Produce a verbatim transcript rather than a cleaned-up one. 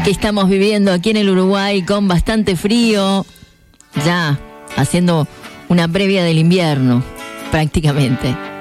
que estamos viviendo aquí en el Uruguay con bastante frío, ya haciendo una previa del invierno, prácticamente.